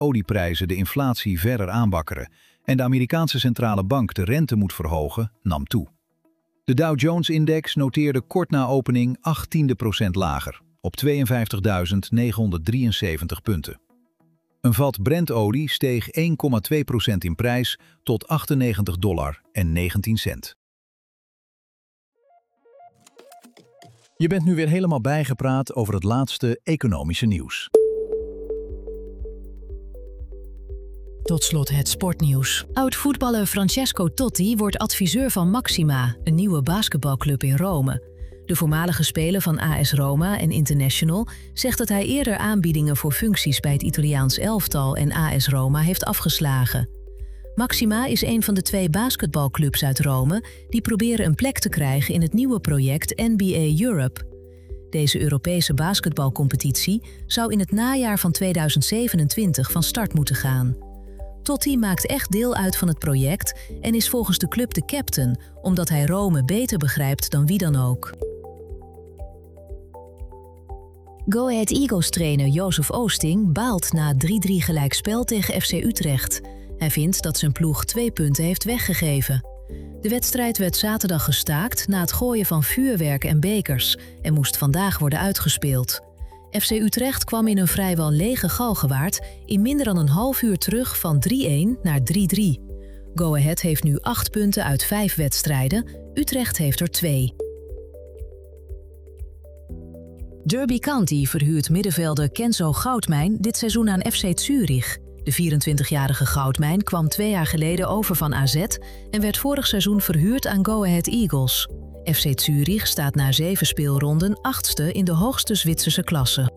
olieprijzen de inflatie verder aanwakkeren en de Amerikaanse centrale bank de rente moet verhogen, nam toe. De Dow Jones-index noteerde kort na opening 0,18% lager, op 52.973 punten. Een vat Brent-olie steeg 1,2% in prijs tot $98,19. Je bent nu weer helemaal bijgepraat over het laatste economische nieuws. Tot slot het sportnieuws. Oud-voetballer Francesco Totti wordt adviseur van Maxima, een nieuwe basketbalclub in Rome. De voormalige speler van AS Roma en International zegt dat hij eerder aanbiedingen voor functies bij het Italiaans elftal en AS Roma heeft afgeslagen. Maxima is een van de 2 basketbalclubs uit Rome die proberen een plek te krijgen in het nieuwe project NBA Europe. Deze Europese basketbalcompetitie zou in het najaar van 2027 van start moeten gaan. Totti maakt echt deel uit van het project en is volgens de club de captain, omdat hij Rome beter begrijpt dan wie dan ook. Go Ahead Eagles-trainer Jozef Oosting baalt na 3-3 gelijkspel tegen FC Utrecht. Hij vindt dat zijn ploeg 2 punten heeft weggegeven. De wedstrijd werd zaterdag gestaakt na het gooien van vuurwerk en bekers en moest vandaag worden uitgespeeld. FC Utrecht kwam in een vrijwel lege Galgenwaard in minder dan een half uur terug van 3-1 naar 3-3. Go Ahead heeft nu 8 punten uit 5 wedstrijden, Utrecht heeft er 2. Derby County verhuurt middenvelder Kenzo Goudmijn dit seizoen aan FC Zurich. De 24-jarige Goudmijn kwam 2 jaar geleden over van AZ en werd vorig seizoen verhuurd aan Go Ahead Eagles. FC Zurich staat na 7 speelronden 8e in de hoogste Zwitserse klasse.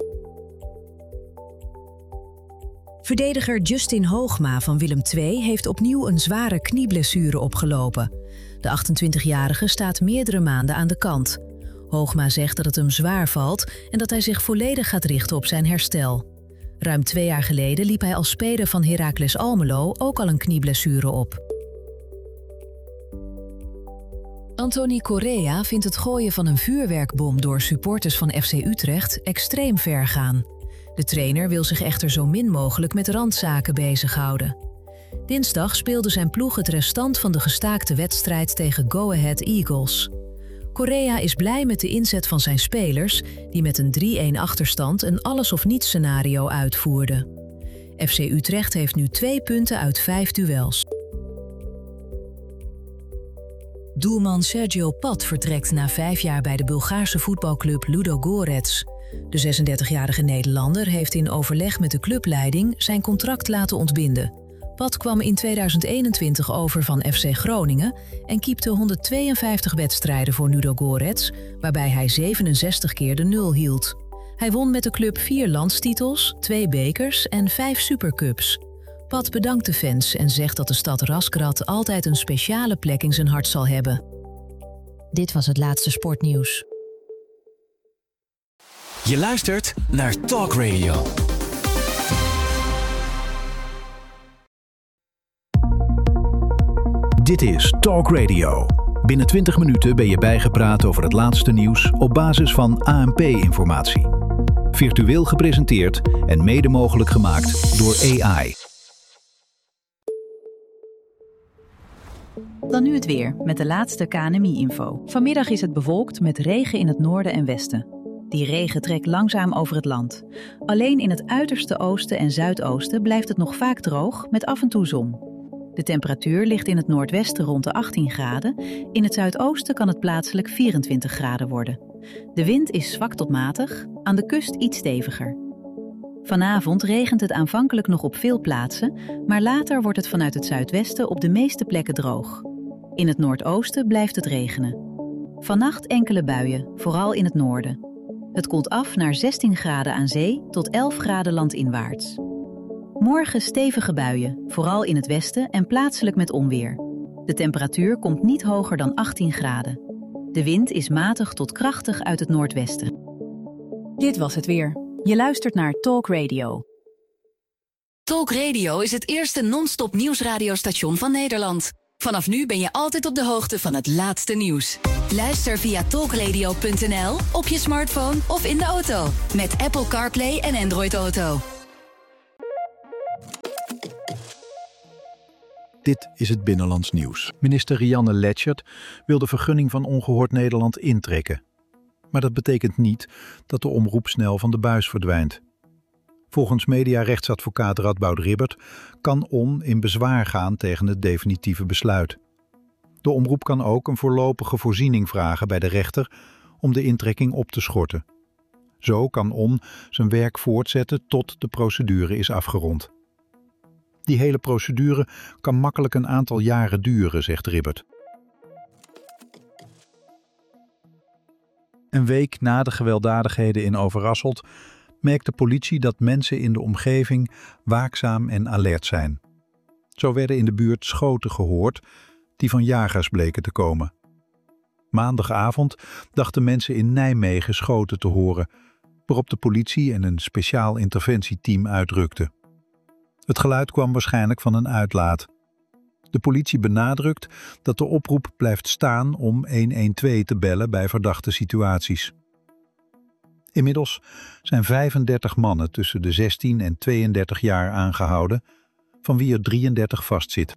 Verdediger Justin Hoogma van Willem II heeft opnieuw een zware knieblessure opgelopen. De 28-jarige staat meerdere maanden aan de kant. Hoogma zegt dat het hem zwaar valt en dat hij zich volledig gaat richten op zijn herstel. Ruim 2 jaar geleden liep hij als speler van Heracles Almelo ook al een knieblessure op. Anthony Correa vindt het gooien van een vuurwerkbom door supporters van FC Utrecht extreem ver gaan. De trainer wil zich echter zo min mogelijk met randzaken bezighouden. Dinsdag speelde zijn ploeg het restant van de gestaakte wedstrijd tegen Go Ahead Eagles. Correa is blij met de inzet van zijn spelers, die met een 3-1 achterstand een alles-of-niets scenario uitvoerden. FC Utrecht heeft nu 2 punten uit 5 duels. Doelman Sergio Pat vertrekt na 5 jaar bij de Bulgaarse voetbalclub Ludogorets. De 36-jarige Nederlander heeft in overleg met de clubleiding zijn contract laten ontbinden. Pat kwam in 2021 over van FC Groningen en keepte 152 wedstrijden voor Ludogorets, waarbij hij 67 keer de 0 hield. Hij won met de club 4 landstitels, 2 bekers en 5 supercups. Pat bedankt de fans en zegt dat de stad Razgrad altijd een speciale plek in zijn hart zal hebben. Dit was het laatste sportnieuws. Je luistert naar Talk Radio. Dit is Talk Radio. Binnen 20 minuten ben je bijgepraat over het laatste nieuws op basis van ANP-informatie. Virtueel gepresenteerd en mede mogelijk gemaakt door AI. Dan nu het weer, met de laatste KNMI-info. Vanmiddag is het bewolkt met regen in het noorden en westen. Die regen trekt langzaam over het land. Alleen in het uiterste oosten en zuidoosten blijft het nog vaak droog, met af en toe zon. De temperatuur ligt in het noordwesten rond de 18 graden. In het zuidoosten kan het plaatselijk 24 graden worden. De wind is zwak tot matig, aan de kust iets steviger. Vanavond regent het aanvankelijk nog op veel plaatsen, maar later wordt het vanuit het zuidwesten op de meeste plekken droog. In het noordoosten blijft het regenen. Vannacht enkele buien, vooral in het noorden. Het koelt af naar 16 graden aan zee tot 11 graden landinwaarts. Morgen stevige buien, vooral in het westen en plaatselijk met onweer. De temperatuur komt niet hoger dan 18 graden. De wind is matig tot krachtig uit het noordwesten. Dit was het weer. Je luistert naar Talk Radio. Talk Radio is het eerste non-stop nieuwsradiostation van Nederland. Vanaf nu ben je altijd op de hoogte van het laatste nieuws. Luister via talkradio.nl, op je smartphone of in de auto. Met Apple CarPlay en Android Auto. Dit is het Binnenlands Nieuws. Minister Rianne Letchert wil de vergunning van Ongehoord Nederland intrekken. Maar dat betekent niet dat de omroep snel van de buis verdwijnt. Volgens mediarechtsadvocaat Radboud Ribbert kan ON in bezwaar gaan tegen het definitieve besluit. De omroep kan ook een voorlopige voorziening vragen bij de rechter om de intrekking op te schorten. Zo kan ON zijn werk voortzetten tot de procedure is afgerond. Die hele procedure kan makkelijk een aantal jaren duren, zegt Ribbert. Een week na de gewelddadigheden in Overasselt merkt de politie dat mensen in de omgeving waakzaam en alert zijn. Zo werden in de buurt schoten gehoord die van jagers bleken te komen. Maandagavond dachten mensen in Nijmegen schoten te horen, waarop de politie en een speciaal interventieteam uitrukten. Het geluid kwam waarschijnlijk van een uitlaat. De politie benadrukt dat de oproep blijft staan om 112 te bellen bij verdachte situaties. Inmiddels zijn 35 mannen tussen de 16 en 32 jaar aangehouden, van wie er 33 vastzit.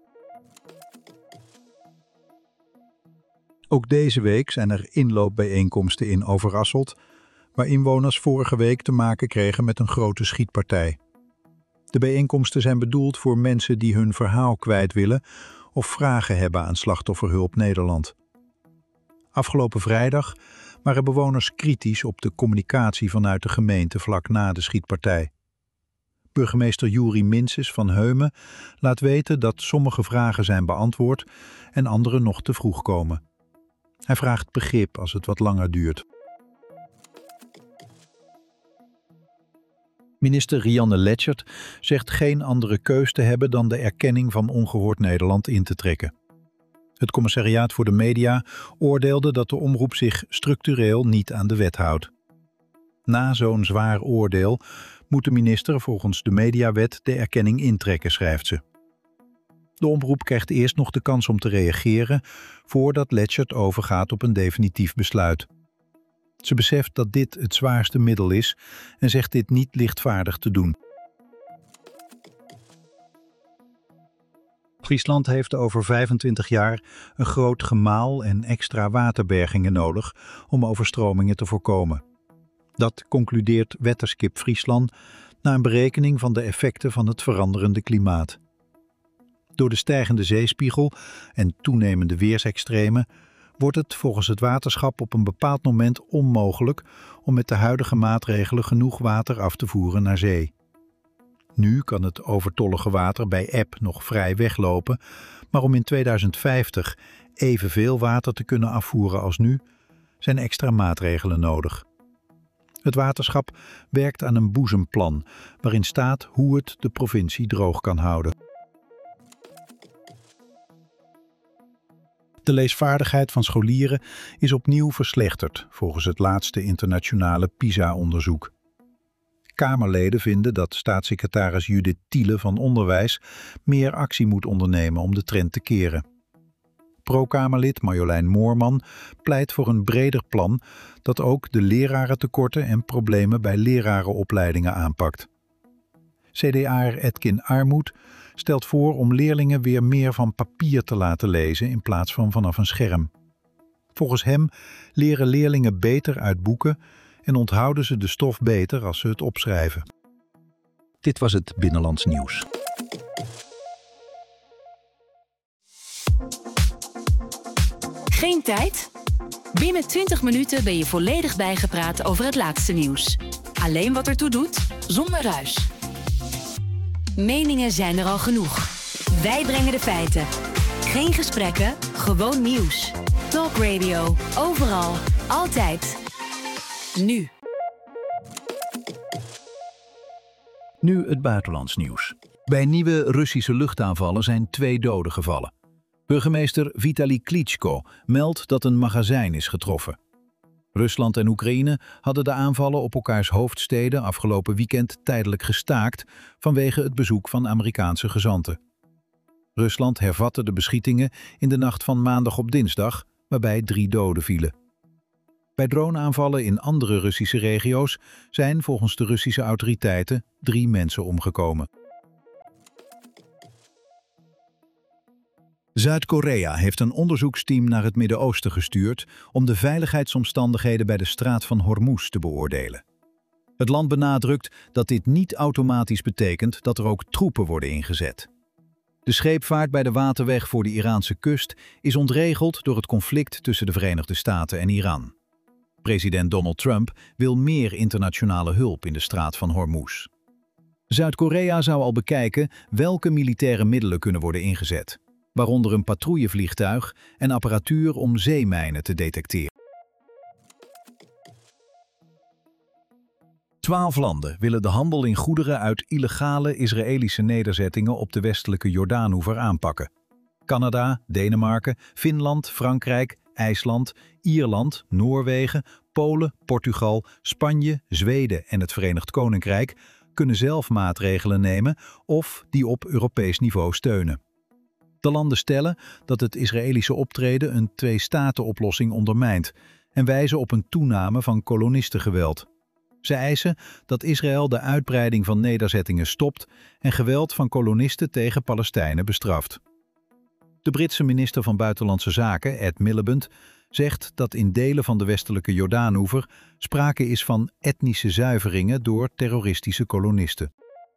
Ook deze week zijn er inloopbijeenkomsten in Overasselt, waar inwoners vorige week te maken kregen met een grote schietpartij. De bijeenkomsten zijn bedoeld voor mensen die hun verhaal kwijt willen of vragen hebben aan Slachtofferhulp Nederland. Afgelopen vrijdag waren bewoners kritisch op de communicatie vanuit de gemeente vlak na de schietpartij. Burgemeester Juri Minses van Heumen laat weten dat sommige vragen zijn beantwoord en andere nog te vroeg komen. Hij vraagt begrip als het wat langer duurt. Minister Rianne Letchert zegt geen andere keus te hebben dan de erkenning van Ongehoord Nederland in te trekken. Het Commissariaat voor de Media oordeelde dat de omroep zich structureel niet aan de wet houdt. Na zo'n zwaar oordeel moet de minister volgens de Mediawet de erkenning intrekken, schrijft ze. De omroep krijgt eerst nog de kans om te reageren voordat Letchert overgaat op een definitief besluit. Ze beseft dat dit het zwaarste middel is en zegt dit niet lichtvaardig te doen. Friesland heeft over 25 jaar een groot gemaal en extra waterbergingen nodig om overstromingen te voorkomen. Dat concludeert Weatherskip Friesland na een berekening van de effecten van het veranderende klimaat. Door de stijgende zeespiegel en toenemende weersextremen wordt het volgens het waterschap op een bepaald moment onmogelijk om met de huidige maatregelen genoeg water af te voeren naar zee. Nu kan het overtollige water bij eb nog vrij weglopen, maar om in 2050 evenveel water te kunnen afvoeren als nu, zijn extra maatregelen nodig. Het waterschap werkt aan een boezemplan waarin staat hoe het de provincie droog kan houden. De leesvaardigheid van scholieren is opnieuw verslechterd volgens het laatste internationale PISA-onderzoek. Kamerleden vinden dat staatssecretaris Judith Thiele van Onderwijs meer actie moet ondernemen om de trend te keren. Pro-Kamerlid Marjolein Moorman pleit voor een breder plan dat ook de lerarentekorten en problemen bij lerarenopleidingen aanpakt. CDA'er Edkin Armoed stelt voor om leerlingen weer meer van papier te laten lezen in plaats van vanaf een scherm. Volgens hem leren leerlingen beter uit boeken en onthouden ze de stof beter als ze het opschrijven. Dit was het Binnenlands Nieuws. Geen tijd? Binnen 20 minuten ben je volledig bijgepraat over het laatste nieuws. Alleen wat ertoe doet, zonder ruis. Meningen zijn er al genoeg. Wij brengen de feiten. Geen gesprekken, gewoon nieuws. Talk Radio, overal, altijd. Nu. Nu het buitenlands nieuws. Bij nieuwe Russische luchtaanvallen zijn 2 doden gevallen. Burgemeester Vitali Klitschko meldt dat een magazijn is getroffen. Rusland en Oekraïne hadden de aanvallen op elkaars hoofdsteden afgelopen weekend tijdelijk gestaakt vanwege het bezoek van Amerikaanse gezanten. Rusland hervatte de beschietingen in de nacht van maandag op dinsdag, waarbij 3 doden vielen. Bij droneaanvallen in andere Russische regio's zijn volgens de Russische autoriteiten 3 mensen omgekomen. Zuid-Korea heeft een onderzoeksteam naar het Midden-Oosten gestuurd om de veiligheidsomstandigheden bij de straat van Hormuz te beoordelen. Het land benadrukt dat dit niet automatisch betekent dat er ook troepen worden ingezet. De scheepvaart bij de waterweg voor de Iraanse kust is ontregeld door het conflict tussen de Verenigde Staten en Iran. President Donald Trump wil meer internationale hulp in de straat van Hormuz. Zuid-Korea zou al bekijken welke militaire middelen kunnen worden ingezet, waaronder een patrouillevliegtuig en apparatuur om zeemijnen te detecteren. 12 landen willen de handel in goederen uit illegale Israëlische nederzettingen op de westelijke Jordaanoever aanpakken. Canada, Denemarken, Finland, Frankrijk, IJsland, Ierland, Noorwegen, Polen, Portugal, Spanje, Zweden en het Verenigd Koninkrijk kunnen zelf maatregelen nemen of die op Europees niveau steunen. De landen stellen dat het Israëlische optreden een twee-staten-oplossing ondermijnt en wijzen op een toename van kolonistengeweld. Ze eisen dat Israël de uitbreiding van nederzettingen stopt en geweld van kolonisten tegen Palestijnen bestraft. De Britse minister van Buitenlandse Zaken, Ed Miliband, zegt dat in delen van de westelijke Jordaanoever sprake is van etnische zuiveringen door terroristische kolonisten.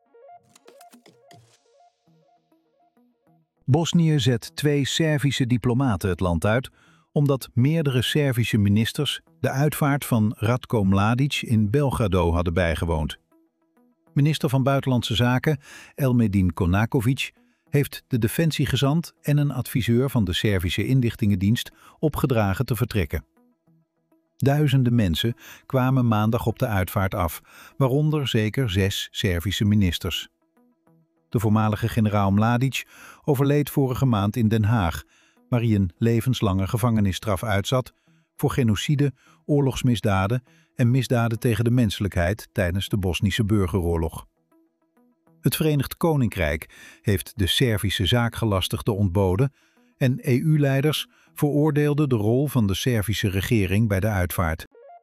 Bosnië zet 2 Servische diplomaten het land uit, omdat meerdere Servische ministers de uitvaart van Ratko Mladic in Belgrado hadden bijgewoond. Minister van Buitenlandse Zaken Elmedin Konakovic heeft de defensiegezant en een adviseur van de Servische inlichtingendienst opgedragen te vertrekken. Duizenden mensen kwamen maandag op de uitvaart af, waaronder zeker 6 Servische ministers. De voormalige generaal Mladic overleed vorige maand in Den Haag, waar hij een levenslange gevangenisstraf uitzat voor genocide, oorlogsmisdaden en misdaden tegen de menselijkheid tijdens de Bosnische burgeroorlog. Het Verenigd Koninkrijk heeft de Servische zaakgelastigde ontboden en EU-leiders veroordeelden de rol van de Servische regering bij de uitvaart.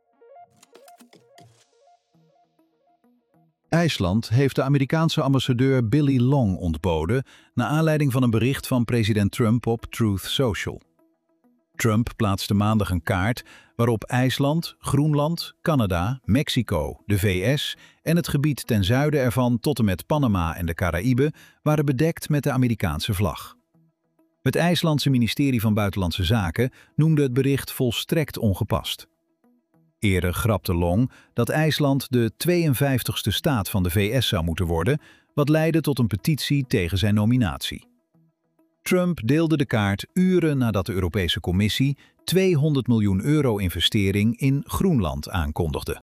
IJsland heeft de Amerikaanse ambassadeur Billy Long ontboden naar aanleiding van een bericht van president Trump op Truth Social. Trump plaatste maandag een kaart waarop IJsland, Groenland, Canada, Mexico, de VS en het gebied ten zuiden ervan tot en met Panama en de Caraïben waren bedekt met de Amerikaanse vlag. Het IJslandse ministerie van Buitenlandse Zaken noemde het bericht volstrekt ongepast. Eerder grapte Long dat IJsland de 52e staat van de VS zou moeten worden, wat leidde tot een petitie tegen zijn nominatie. Trump deelde de kaart uren nadat de Europese Commissie €200 miljoen investering in Groenland aankondigde.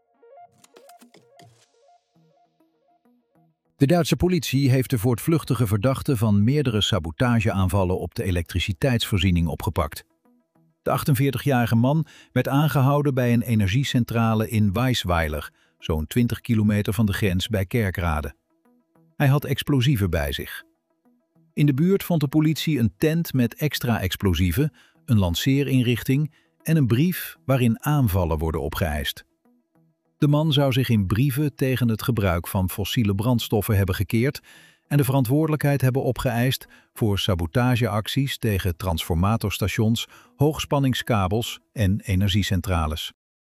De Duitse politie heeft de voortvluchtige verdachte van meerdere sabotageaanvallen op de elektriciteitsvoorziening opgepakt. De 48-jarige man werd aangehouden bij een energiecentrale in Weisweiler, zo'n 20 kilometer van de grens bij Kerkrade. Hij had explosieven bij zich. In de buurt vond de politie een tent met extra explosieven, een lanceerinrichting en een brief waarin aanvallen worden opgeëist. De man zou zich in brieven tegen het gebruik van fossiele brandstoffen hebben gekeerd en de verantwoordelijkheid hebben opgeëist voor sabotageacties tegen transformatorstations, hoogspanningskabels en energiecentrales.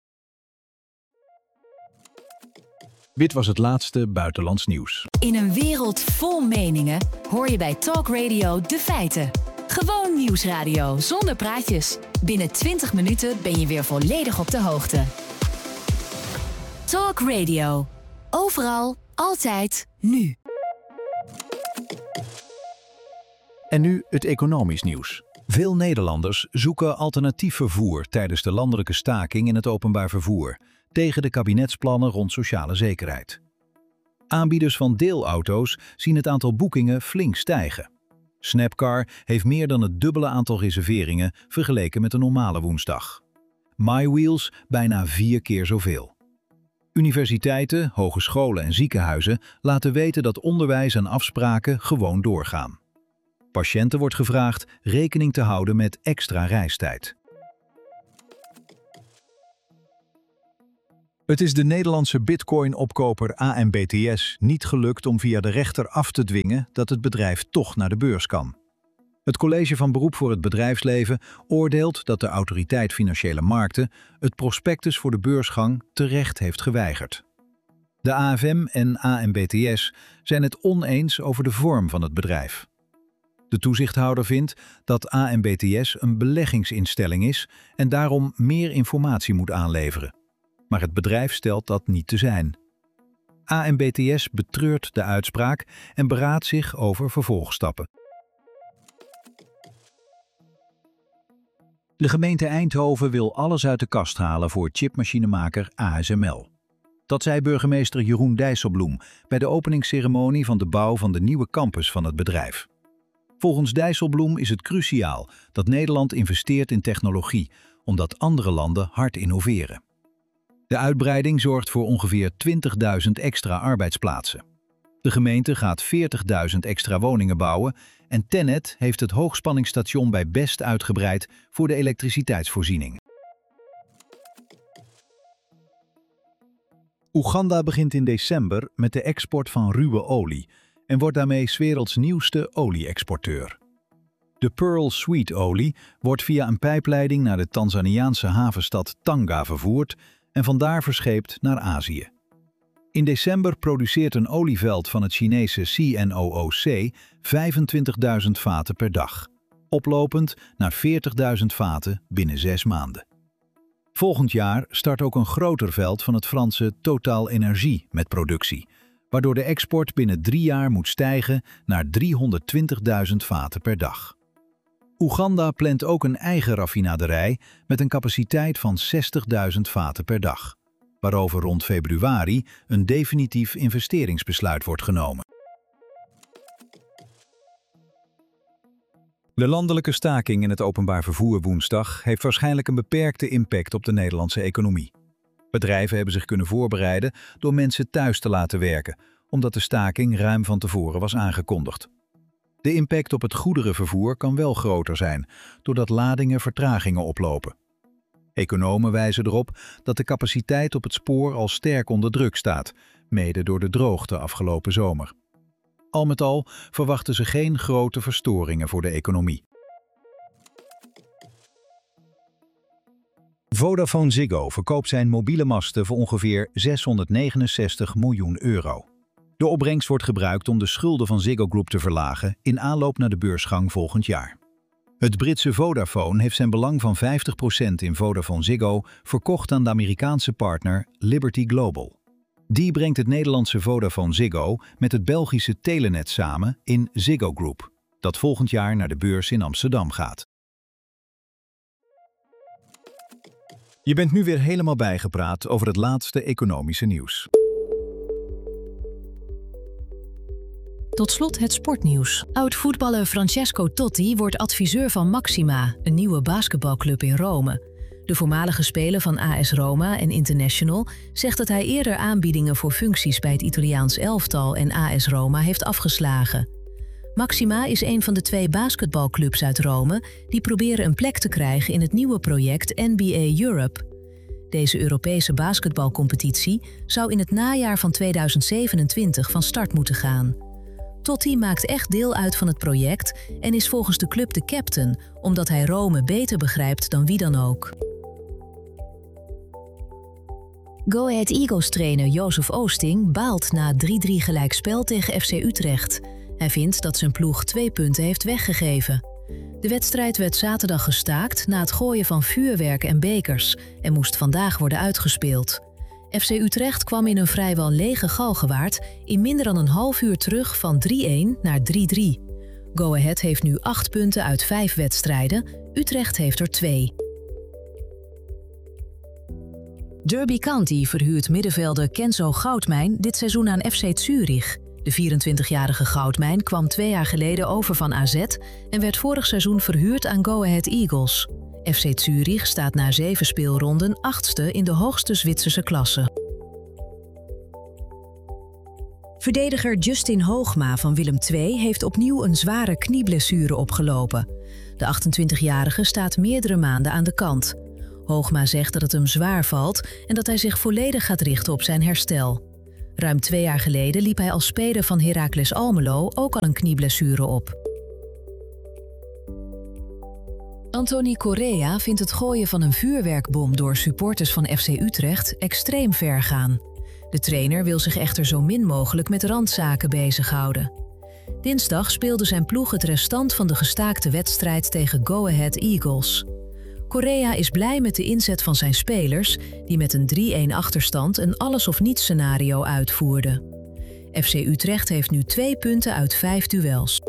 Dit was het laatste buitenlands nieuws. In een wereld vol meningen hoor je bij Talk Radio de feiten. Gewoon nieuwsradio zonder praatjes. Binnen 20 minuten ben je weer volledig op de hoogte. Talk Radio. Overal, altijd, nu. En nu het economisch nieuws. Veel Nederlanders zoeken alternatief vervoer tijdens de landelijke staking in het openbaar vervoer tegen de kabinetsplannen rond sociale zekerheid. Aanbieders van deelauto's zien het aantal boekingen flink stijgen. Snapcar heeft meer dan het dubbele aantal reserveringen vergeleken met een normale woensdag. MyWheels bijna 4 keer zoveel. Universiteiten, hogescholen en ziekenhuizen laten weten dat onderwijs en afspraken gewoon doorgaan. Patiënten wordt gevraagd rekening te houden met extra reistijd. Het is de Nederlandse bitcoin-opkoper AMBTS niet gelukt om via de rechter af te dwingen dat het bedrijf toch naar de beurs kan. Het College van Beroep voor het Bedrijfsleven oordeelt dat de Autoriteit Financiële Markten het prospectus voor de beursgang terecht heeft geweigerd. De AFM en AMBTS zijn het oneens over de vorm van het bedrijf. De toezichthouder vindt dat AMBTS een beleggingsinstelling is en daarom meer informatie moet aanleveren. Maar het bedrijf stelt dat niet te zijn. AMBTS betreurt de uitspraak en beraadt zich over vervolgstappen. De gemeente Eindhoven wil alles uit de kast halen voor chipmachinemaker ASML. Dat zei burgemeester Jeroen Dijsselbloem bij de openingsceremonie van de bouw van de nieuwe campus van het bedrijf. Volgens Dijsselbloem is het cruciaal dat Nederland investeert in technologie, omdat andere landen hard innoveren. De uitbreiding zorgt voor ongeveer 20.000 extra arbeidsplaatsen. De gemeente gaat 40.000 extra woningen bouwen en TenneT heeft het hoogspanningsstation bij Best uitgebreid voor de elektriciteitsvoorziening. Oeganda begint in december met de export van ruwe olie en wordt daarmee 's werelds nieuwste olie-exporteur. De Pearl Sweet olie wordt via een pijpleiding naar de Tanzaniaanse havenstad Tanga vervoerd en vandaar verscheept naar Azië. In december produceert een olieveld van het Chinese CNOOC 25.000 vaten per dag, oplopend naar 40.000 vaten binnen 6 maanden. Volgend jaar start ook een groter veld van het Franse Total Energie met productie, waardoor de export binnen 3 jaar moet stijgen naar 320.000 vaten per dag. Oeganda plant ook een eigen raffinaderij met een capaciteit van 60.000 vaten per dag, waarover rond februari een definitief investeringsbesluit wordt genomen. De landelijke staking in het openbaar vervoer woensdag heeft waarschijnlijk een beperkte impact op de Nederlandse economie. Bedrijven hebben zich kunnen voorbereiden door mensen thuis te laten werken, omdat de staking ruim van tevoren was aangekondigd. De impact op het goederenvervoer kan wel groter zijn, doordat ladingen vertragingen oplopen. Economen wijzen erop dat de capaciteit op het spoor al sterk onder druk staat, mede door de droogte afgelopen zomer. Al met al verwachten ze geen grote verstoringen voor de economie. Vodafone Ziggo verkoopt zijn mobiele masten voor ongeveer €669 miljoen. De opbrengst wordt gebruikt om de schulden van Ziggo Group te verlagen in aanloop naar de beursgang volgend jaar. Het Britse Vodafone heeft zijn belang van 50% in Vodafone Ziggo verkocht aan de Amerikaanse partner Liberty Global. Die brengt het Nederlandse Vodafone Ziggo met het Belgische Telenet samen in Ziggo Group, dat volgend jaar naar de beurs in Amsterdam gaat. Je bent nu weer helemaal bijgepraat over het laatste economische nieuws. Tot slot het sportnieuws. Oud-voetballer Francesco Totti wordt adviseur van Maxima, een nieuwe basketbalclub in Rome. De voormalige speler van AS Roma en International zegt dat hij eerder aanbiedingen voor functies bij het Italiaans elftal en AS Roma heeft afgeslagen. Maxima is een van de 2 basketbalclubs uit Rome die proberen een plek te krijgen in het nieuwe project NBA Europe. Deze Europese basketbalcompetitie zou in het najaar van 2027 van start moeten gaan. Totti maakt echt deel uit van het project en is volgens de club de captain, omdat hij Rome beter begrijpt dan wie dan ook. Go Ahead Eagles-trainer Jozef Oosting baalt na 3-3 gelijkspel tegen FC Utrecht. Hij vindt dat zijn ploeg 2 punten heeft weggegeven. De wedstrijd werd zaterdag gestaakt na het gooien van vuurwerk en bekers en moest vandaag worden uitgespeeld. FC Utrecht kwam in een vrijwel lege Galgenwaard in minder dan een half uur terug van 3-1 naar 3-3. Go Ahead heeft nu 8 punten uit 5 wedstrijden, Utrecht heeft er 2. Derby County verhuurt middenvelder Kenzo Goudmijn dit seizoen aan FC Zurich. De 24-jarige Goudmijn kwam 2 jaar geleden over van AZ en werd vorig seizoen verhuurd aan Go Ahead Eagles. FC Zurich staat na 7 speelronden 8e in de hoogste Zwitserse klasse. Verdediger Justin Hoogma van Willem II heeft opnieuw een zware knieblessure opgelopen. De 28-jarige staat meerdere maanden aan de kant. Hoogma zegt dat het hem zwaar valt en dat hij zich volledig gaat richten op zijn herstel. Ruim 2 jaar geleden liep hij als speler van Heracles Almelo ook al een knieblessure op. Anthony Correa vindt het gooien van een vuurwerkbom door supporters van FC Utrecht extreem ver gaan. De trainer wil zich echter zo min mogelijk met randzaken bezighouden. Dinsdag speelde zijn ploeg het restant van de gestaakte wedstrijd tegen Go Ahead Eagles. Correa is blij met de inzet van zijn spelers, die met een 3-1 achterstand een alles-of-niets scenario uitvoerden. FC Utrecht heeft nu 2 punten uit 5 duels.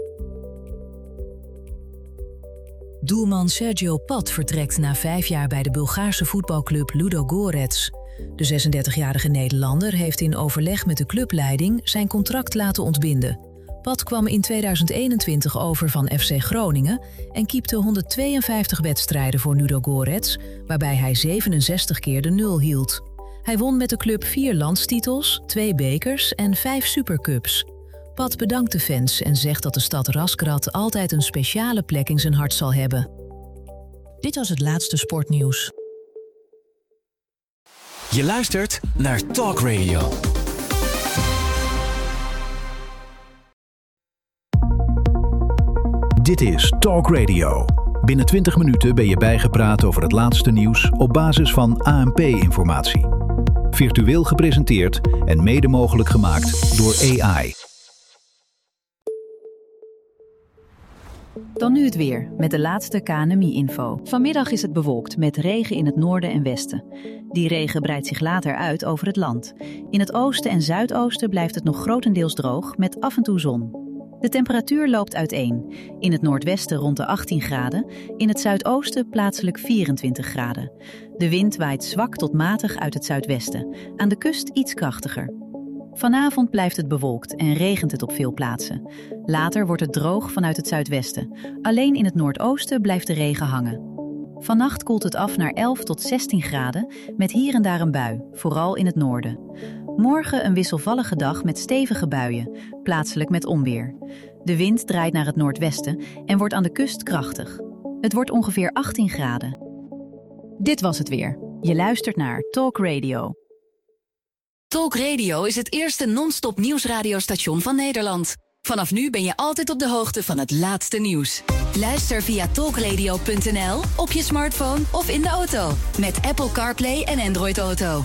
Doelman Sergio Pat vertrekt na 5 jaar bij de Bulgaarse voetbalclub Ludogorets. De 36-jarige Nederlander heeft in overleg met de clubleiding zijn contract laten ontbinden. Pat kwam in 2021 over van FC Groningen en keepte 152 wedstrijden voor Ludogorets, waarbij hij 67 keer de 0 hield. Hij won met de club 4 landstitels, 2 bekers en 5 supercups. Pat bedankt de fans en zegt dat de stad Razgrad altijd een speciale plek in zijn hart zal hebben. Dit was het laatste sportnieuws. Je luistert naar Talk Radio. Dit is Talk Radio. Binnen 20 minuten ben je bijgepraat over het laatste nieuws op basis van ANP-informatie. Virtueel gepresenteerd en mede mogelijk gemaakt door AI. Dan nu het weer, met de laatste KNMI-info. Vanmiddag is het bewolkt met regen in het noorden en westen. Die regen breidt zich later uit over het land. In het oosten en zuidoosten blijft het nog grotendeels droog met af en toe zon. De temperatuur loopt uiteen. In het noordwesten rond de 18 graden, in het zuidoosten plaatselijk 24 graden. De wind waait zwak tot matig uit het zuidwesten, aan de kust iets krachtiger. Vanavond blijft het bewolkt en regent het op veel plaatsen. Later wordt het droog vanuit het zuidwesten. Alleen in het noordoosten blijft de regen hangen. Vannacht koelt het af naar 11 tot 16 graden, met hier en daar een bui, vooral in het noorden. Morgen een wisselvallige dag met stevige buien, plaatselijk met onweer. De wind draait naar het noordwesten en wordt aan de kust krachtig. Het wordt ongeveer 18 graden. Dit was het weer. Je luistert naar Talk Radio. Talk Radio is het eerste non-stop nieuwsradiostation van Nederland. Vanaf nu ben je altijd op de hoogte van het laatste nieuws. Luister via talkradio.nl, op je smartphone of in de auto. Met Apple CarPlay en Android Auto.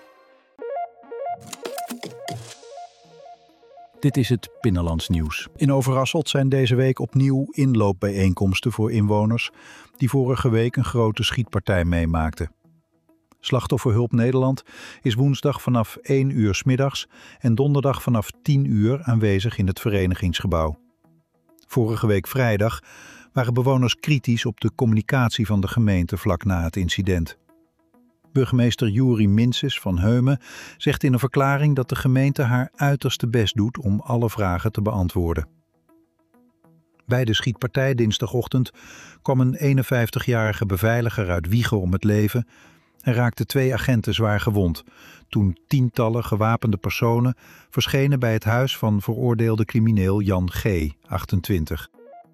Dit is het Binnenlands nieuws. In Overasselt zijn deze week opnieuw inloopbijeenkomsten voor inwoners die vorige week een grote schietpartij meemaakten. Slachtofferhulp Nederland is woensdag vanaf 1 uur 's middags en donderdag vanaf 10 uur aanwezig in het verenigingsgebouw. Vorige week vrijdag waren bewoners kritisch op de communicatie van de gemeente vlak na het incident. Burgemeester Juri Minses van Heumen zegt in een verklaring dat de gemeente haar uiterste best doet om alle vragen te beantwoorden. Bij de schietpartij dinsdagochtend kwam een 51-jarige beveiliger uit Wijchen om het leven en raakten 2 agenten zwaar gewond toen tientallen gewapende personen verschenen bij het huis van veroordeelde crimineel Jan G., 28.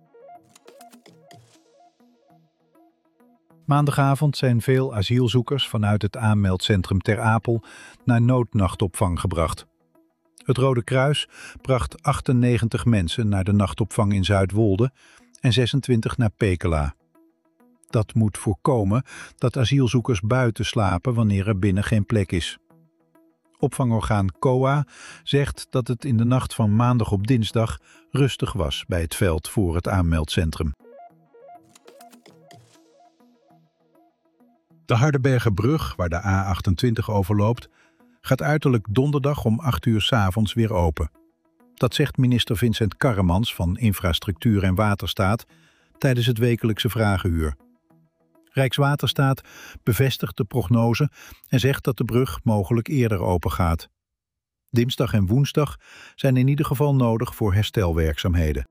Maandagavond zijn veel asielzoekers vanuit het aanmeldcentrum Ter Apel naar noodnachtopvang gebracht. Het Rode Kruis bracht 98 mensen naar de nachtopvang in Zuidwolde en 26 naar Pekela. Dat moet voorkomen dat asielzoekers buiten slapen wanneer er binnen geen plek is. Opvangorgaan COA zegt dat het in de nacht van maandag op dinsdag rustig was bij het veld voor het aanmeldcentrum. De Hardenbergerbrug, waar de A28 overloopt, gaat uiterlijk donderdag om 8 uur 's avonds weer open. Dat zegt minister Vincent Karremans van Infrastructuur en Waterstaat tijdens het wekelijkse vragenuur. Rijkswaterstaat bevestigt de prognose en zegt dat de brug mogelijk eerder open gaat. Dinsdag en woensdag zijn in ieder geval nodig voor herstelwerkzaamheden.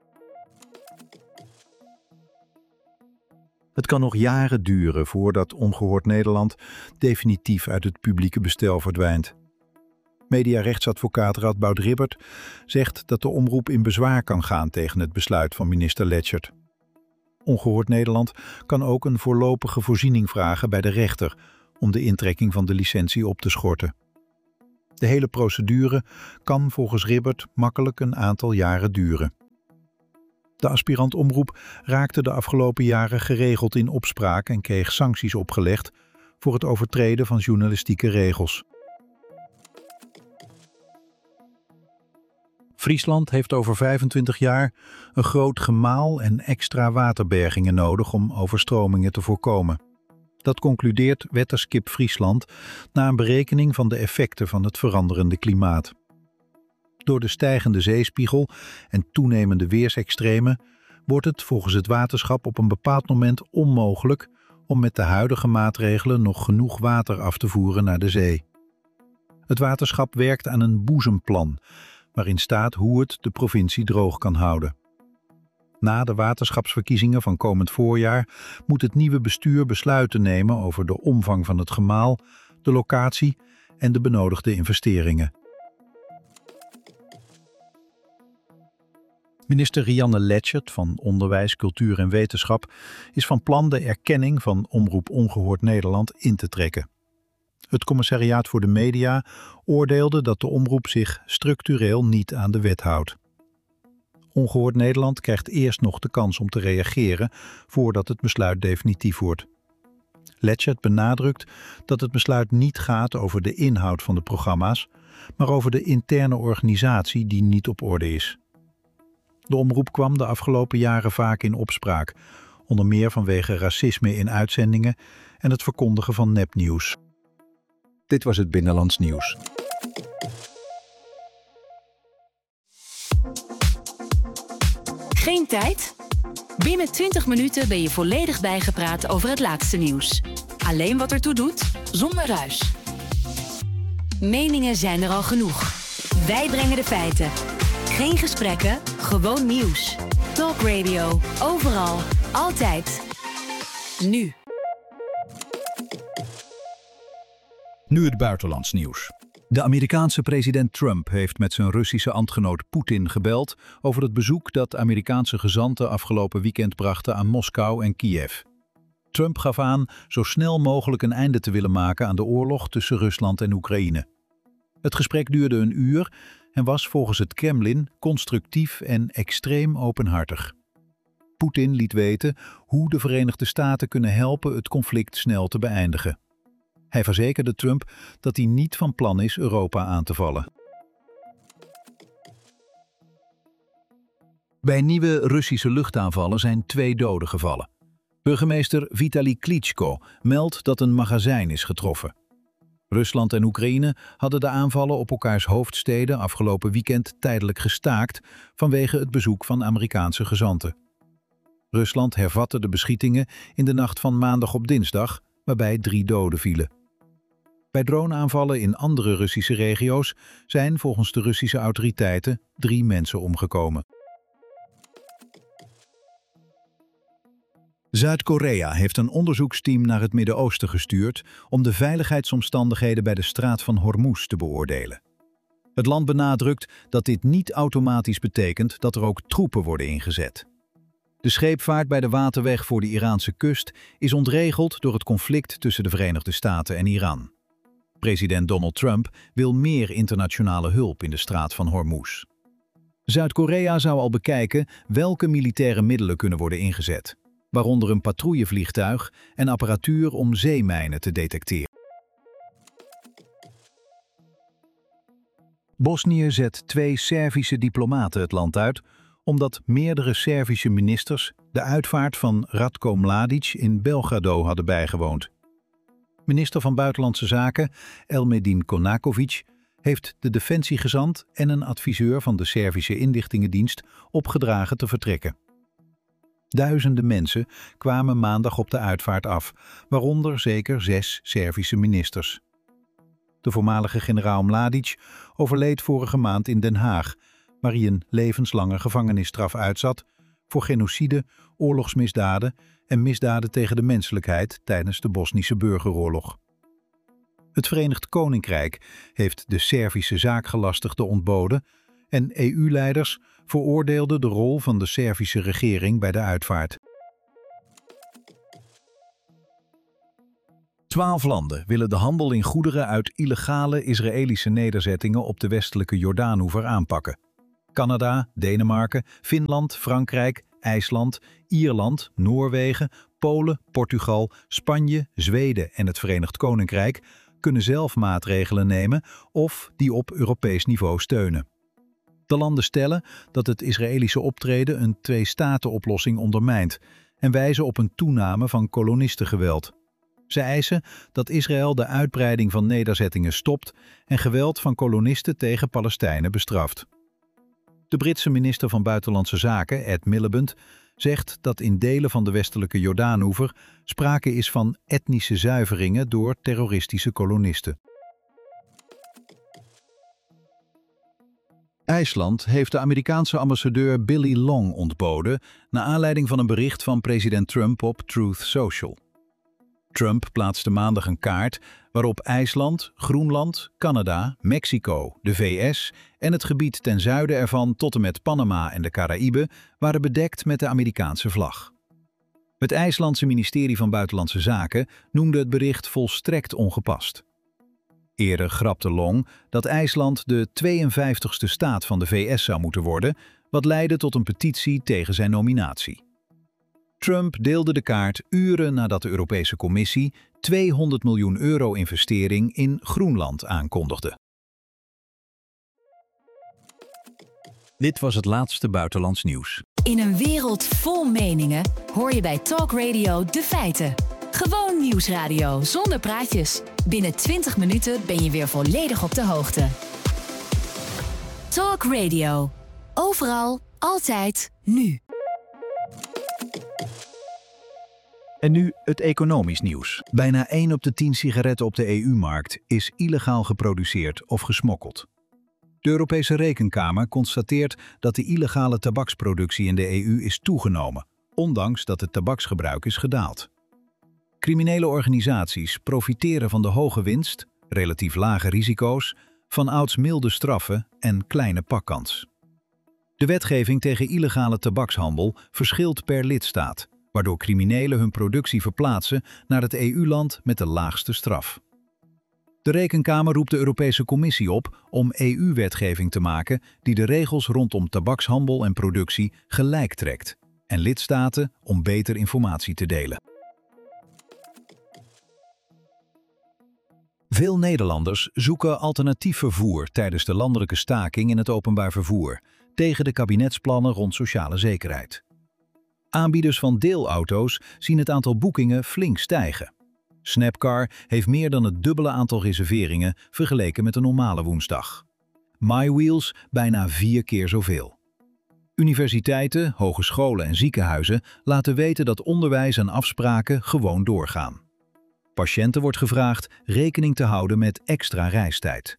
Het kan nog jaren duren voordat Ongehoord Nederland definitief uit het publieke bestel verdwijnt. Mediarechtsadvocaat Radboud Ribbert zegt dat de omroep in bezwaar kan gaan tegen het besluit van minister Letschert. Ongehoord Nederland kan ook een voorlopige voorziening vragen bij de rechter om de intrekking van de licentie op te schorten. De hele procedure kan volgens Ribbert makkelijk een aantal jaren duren. De aspirant-omroep raakte de afgelopen jaren geregeld in opspraak en kreeg sancties opgelegd voor het overtreden van journalistieke regels. Friesland heeft over 25 jaar een groot gemaal en extra waterbergingen nodig om overstromingen te voorkomen. Dat concludeert Weatherskip Friesland na een berekening van de effecten van het veranderende klimaat. Door de stijgende zeespiegel en toenemende weersextremen wordt het volgens het waterschap op een bepaald moment onmogelijk om met de huidige maatregelen nog genoeg water af te voeren naar de zee. Het waterschap werkt aan een boezemplan, waarin staat hoe het de provincie droog kan houden. Na de waterschapsverkiezingen van komend voorjaar moet het nieuwe bestuur besluiten nemen over de omvang van het gemaal, de locatie en de benodigde investeringen. Minister Rianne Letchert van Onderwijs, Cultuur en Wetenschap is van plan de erkenning van Omroep Ongehoord Nederland in te trekken. Het Commissariaat voor de Media oordeelde dat de omroep zich structureel niet aan de wet houdt. Ongehoord Nederland krijgt eerst nog de kans om te reageren voordat het besluit definitief wordt. Letchert benadrukt dat het besluit niet gaat over de inhoud van de programma's, maar over de interne organisatie die niet op orde is. De omroep kwam de afgelopen jaren vaak in opspraak, onder meer vanwege racisme in uitzendingen en het verkondigen van nepnieuws. Dit was het Binnenlands Nieuws. Geen tijd? Binnen 20 minuten ben je volledig bijgepraat over het laatste nieuws. Alleen wat ertoe doet, zonder ruis. Meningen zijn er al genoeg. Wij brengen de feiten. Geen gesprekken, gewoon nieuws. Talk Radio, overal, altijd. Nu. Nu het buitenlands nieuws. De Amerikaanse president Trump heeft met zijn Russische ambtgenoot Poetin gebeld over het bezoek dat Amerikaanse gezanten afgelopen weekend brachten aan Moskou en Kiev. Trump gaf aan zo snel mogelijk een einde te willen maken aan de oorlog tussen Rusland en Oekraïne. Het gesprek duurde een uur en was volgens het Kremlin constructief en extreem openhartig. Poetin liet weten hoe de Verenigde Staten kunnen helpen het conflict snel te beëindigen. Hij verzekerde Trump dat hij niet van plan is Europa aan te vallen. Bij nieuwe Russische luchtaanvallen zijn 2 doden gevallen. Burgemeester Vitali Klitschko meldt dat een magazijn is getroffen. Rusland en Oekraïne hadden de aanvallen op elkaars hoofdsteden afgelopen weekend tijdelijk gestaakt vanwege het bezoek van Amerikaanse gezanten. Rusland hervatte de beschietingen in de nacht van maandag op dinsdag, waarbij 3 doden vielen. Bij droneaanvallen in andere Russische regio's zijn volgens de Russische autoriteiten 3 mensen omgekomen. Zuid-Korea heeft een onderzoeksteam naar het Midden-Oosten gestuurd om de veiligheidsomstandigheden bij de straat van Hormuz te beoordelen. Het land benadrukt dat dit niet automatisch betekent dat er ook troepen worden ingezet. De scheepvaart bij de waterweg voor de Iraanse kust is ontregeld door het conflict tussen de Verenigde Staten en Iran. President Donald Trump wil meer internationale hulp in de straat van Hormuz. Zuid-Korea zou al bekijken welke militaire middelen kunnen worden ingezet, waaronder een patrouillevliegtuig en apparatuur om zeemijnen te detecteren. Bosnië zet 2 Servische diplomaten het land uit, omdat meerdere Servische ministers de uitvaart van Ratko Mladic in Belgrado hadden bijgewoond. Minister van Buitenlandse Zaken Elmedin Konakovic heeft de defensiegezant en een adviseur van de Servische inlichtingendienst opgedragen te vertrekken. Duizenden mensen kwamen maandag op de uitvaart af, waaronder zeker 6 Servische ministers. De voormalige generaal Mladic overleed vorige maand in Den Haag, waar hij een levenslange gevangenisstraf uitzat voor genocide, oorlogsmisdaden en misdaden tegen de menselijkheid tijdens de Bosnische burgeroorlog. Het Verenigd Koninkrijk heeft de Servische zaakgelastigde ontboden en EU-leiders veroordeelden de rol van de Servische regering bij de uitvaart. 12 landen willen de handel in goederen uit illegale Israëlische nederzettingen op de westelijke Jordaanoever aanpakken. Canada, Denemarken, Finland, Frankrijk, IJsland, Ierland, Noorwegen, Polen, Portugal, Spanje, Zweden en het Verenigd Koninkrijk kunnen zelf maatregelen nemen of die op Europees niveau steunen. De landen stellen dat het Israëlische optreden een twee-staten-oplossing ondermijnt en wijzen op een toename van kolonistengeweld. Ze eisen dat Israël de uitbreiding van nederzettingen stopt en geweld van kolonisten tegen Palestijnen bestraft. De Britse minister van Buitenlandse Zaken, Ed Miliband, zegt dat in delen van de westelijke Jordaanoever sprake is van etnische zuiveringen door terroristische kolonisten. IJsland heeft de Amerikaanse ambassadeur Billy Long ontboden naar aanleiding van een bericht van president Trump op Truth Social. Trump plaatste maandag een kaart waarop IJsland, Groenland, Canada, Mexico, de VS en het gebied ten zuiden ervan tot en met Panama en de Caraïben waren bedekt met de Amerikaanse vlag. Het IJslandse ministerie van Buitenlandse Zaken noemde het bericht volstrekt ongepast. Eerder grapte Long dat IJsland de 52e staat van de VS zou moeten worden, wat leidde tot een petitie tegen zijn nominatie. Trump deelde de kaart uren nadat de Europese Commissie €200 miljoen investering in Groenland aankondigde. Dit was het laatste buitenlands nieuws. In een wereld vol meningen hoor je bij Talk Radio de feiten. Gewoon nieuwsradio zonder praatjes. Binnen 20 minuten ben je weer volledig op de hoogte. Talk Radio. Overal, altijd, nu. En nu het economisch nieuws. Bijna 1 op de 10 sigaretten op de EU-markt is illegaal geproduceerd of gesmokkeld. De Europese Rekenkamer constateert dat de illegale tabaksproductie in de EU is toegenomen, ondanks dat het tabaksgebruik is gedaald. Criminele organisaties profiteren van de hoge winst, relatief lage risico's, vanouds milde straffen en kleine pakkans. De wetgeving tegen illegale tabakshandel verschilt per lidstaat, waardoor criminelen hun productie verplaatsen naar het EU-land met de laagste straf. De Rekenkamer roept de Europese Commissie op om EU-wetgeving te maken die de regels rondom tabakshandel en productie gelijk trekt en lidstaten om beter informatie te delen. Veel Nederlanders zoeken alternatief vervoer tijdens de landelijke staking in het openbaar vervoer tegen de kabinetsplannen rond sociale zekerheid. Aanbieders van deelauto's zien het aantal boekingen flink stijgen. Snapcar heeft meer dan het dubbele aantal reserveringen vergeleken met een normale woensdag. MyWheels bijna 4 keer zoveel. Universiteiten, hogescholen en ziekenhuizen laten weten dat onderwijs en afspraken gewoon doorgaan. Patiënten wordt gevraagd rekening te houden met extra reistijd.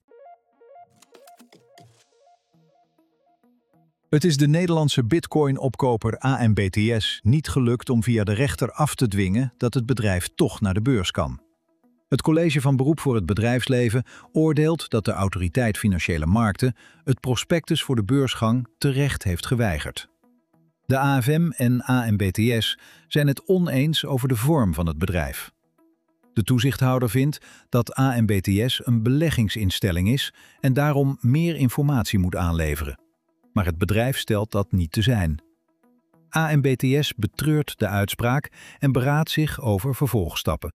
Het is de Nederlandse bitcoin-opkoper AMBTS niet gelukt om via de rechter af te dwingen dat het bedrijf toch naar de beurs kan. Het College van Beroep voor het Bedrijfsleven oordeelt dat de Autoriteit Financiële Markten het prospectus voor de beursgang terecht heeft geweigerd. De AFM en AMBTS zijn het oneens over de vorm van het bedrijf. De toezichthouder vindt dat AMBTS een beleggingsinstelling is en daarom meer informatie moet aanleveren. Maar het bedrijf stelt dat niet te zijn. AMBTS betreurt de uitspraak en beraadt zich over vervolgstappen.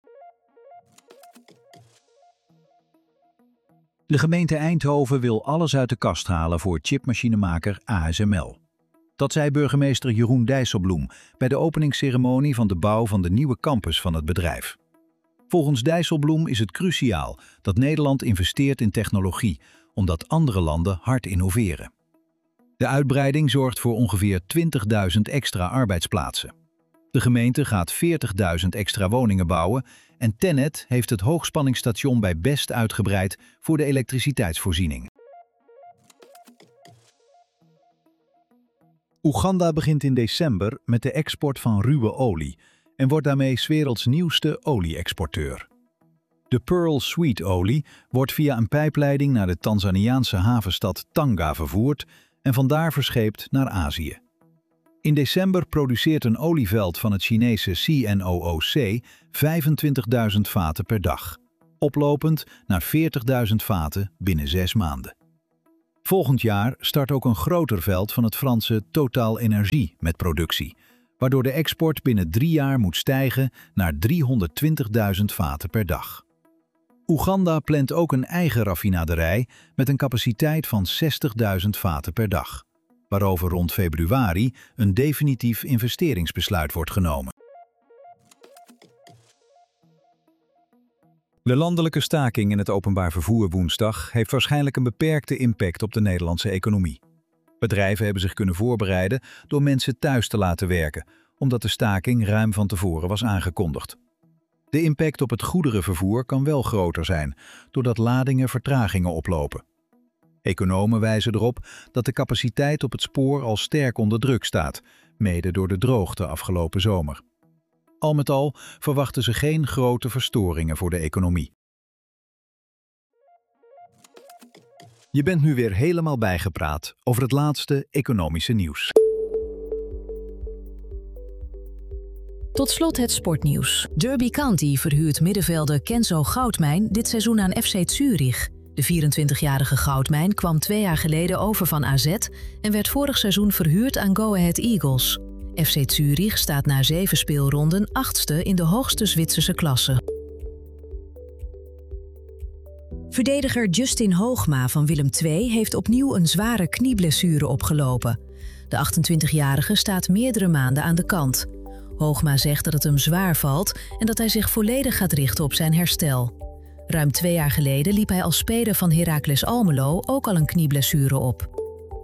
De gemeente Eindhoven wil alles uit de kast halen voor chipmachinemaker ASML. Dat zei burgemeester Jeroen Dijsselbloem bij de openingsceremonie van de bouw van de nieuwe campus van het bedrijf. Volgens Dijsselbloem is het cruciaal dat Nederland investeert in technologie, omdat andere landen hard innoveren. De uitbreiding zorgt voor ongeveer 20.000 extra arbeidsplaatsen. De gemeente gaat 40.000 extra woningen bouwen en TenneT heeft het hoogspanningsstation bij Best uitgebreid voor de elektriciteitsvoorziening. Oeganda begint in december met de export van ruwe olie en wordt daarmee 's werelds nieuwste olie-exporteur. De Pearl Sweet olie wordt via een pijpleiding naar de Tanzaniaanse havenstad Tanga vervoerd en vandaar verscheept naar Azië. In december produceert een olieveld van het Chinese CNOOC 25.000 vaten per dag, oplopend naar 40.000 vaten binnen 6 maanden. Volgend jaar start ook een groter veld van het Franse Total Energie met productie, waardoor de export binnen 3 jaar moet stijgen naar 320.000 vaten per dag. Oeganda plant ook een eigen raffinaderij met een capaciteit van 60.000 vaten per dag, waarover rond februari een definitief investeringsbesluit wordt genomen. De landelijke staking in het openbaar vervoer woensdag heeft waarschijnlijk een beperkte impact op de Nederlandse economie. Bedrijven hebben zich kunnen voorbereiden door mensen thuis te laten werken, omdat de staking ruim van tevoren was aangekondigd. De impact op het goederenvervoer kan wel groter zijn, doordat ladingen vertragingen oplopen. Economen wijzen erop dat de capaciteit op het spoor al sterk onder druk staat, mede door de droogte afgelopen zomer. Al met al verwachten ze geen grote verstoringen voor de economie. Je bent nu weer helemaal bijgepraat over het laatste economische nieuws. Tot slot het sportnieuws. Derby County verhuurt middenvelder Kenzo Goudmijn dit seizoen aan FC Zurich. De 24-jarige Goudmijn kwam 2 jaar geleden over van AZ en werd vorig seizoen verhuurd aan Go Ahead Eagles. FC Zurich staat na 7 speelronden 8e in de hoogste Zwitserse klasse. Verdediger Justin Hoogma van Willem II heeft opnieuw een zware knieblessure opgelopen. De 28-jarige staat meerdere maanden aan de kant. Hoogma zegt dat het hem zwaar valt en dat hij zich volledig gaat richten op zijn herstel. Ruim 2 jaar geleden liep hij als speler van Heracles Almelo ook al een knieblessure op.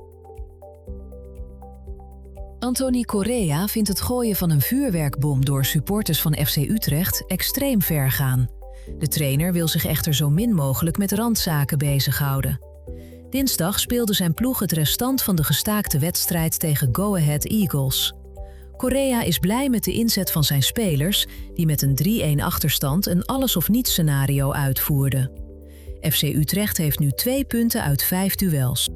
Anthony Correa vindt het gooien van een vuurwerkbom door supporters van FC Utrecht extreem ver gaan. De trainer wil zich echter zo min mogelijk met randzaken bezighouden. Dinsdag speelde zijn ploeg het restant van de gestaakte wedstrijd tegen Go Ahead Eagles. Correa is blij met de inzet van zijn spelers, die met een 3-1 achterstand een alles-of-niets scenario uitvoerden. FC Utrecht heeft nu 2 punten uit 5 duels.